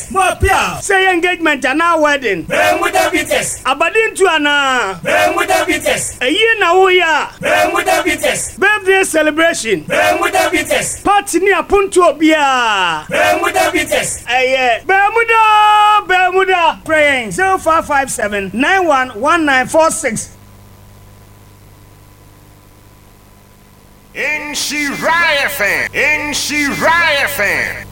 test. More pia. Say engagement and now wedding. Bermuda test. Abadin to ana. Bermuda test. A year now we are. Bermuda test. Birthday celebration. Bermuda test. Party near Punto Bia. Bermuda test. Bermuda. Praying 0557 911946. In Shiraya fan.